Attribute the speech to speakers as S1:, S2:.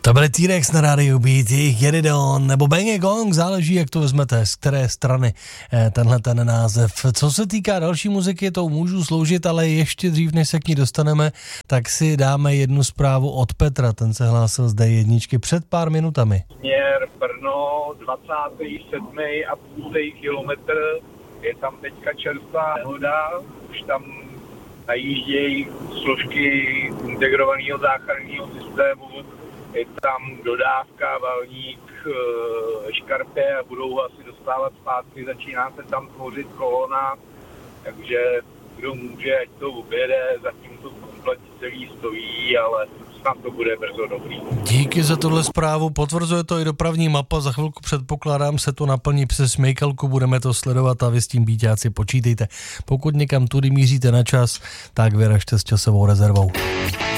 S1: To byl T-Rex na rádiu Beat, Get It On, nebo Bang Gong, záleží, jak to vezmete, z které strany tenhle ten název. Co se týká další muziky, to můžu sloužit, ale ještě dřív, než se k ní dostaneme, tak si dáme jednu zprávu od Petra, ten se hlásil z D1 před pár minutami.
S2: Směr Brno, 27,5 kilometr, je tam teďka čerstvá nehoda, už tam najíždějí složky integrovaného záchranného systému, je tam dodávka, valník, škarpě a budou ho asi dostávat zpátky, začíná se tam tvořit kolona, takže kdo může, ať to objede, zatím to komplet celý stojí, ale snad to bude brzo dobrý.
S1: Díky za tuhle zprávu, potvrzuje to i dopravní mapa, za chvilku předpokládám se to naplní přes smejkalku, budeme to sledovat a vy s tím býťáci počítejte. Pokud někam tudy míříte na čas, tak vyražte s časovou rezervou.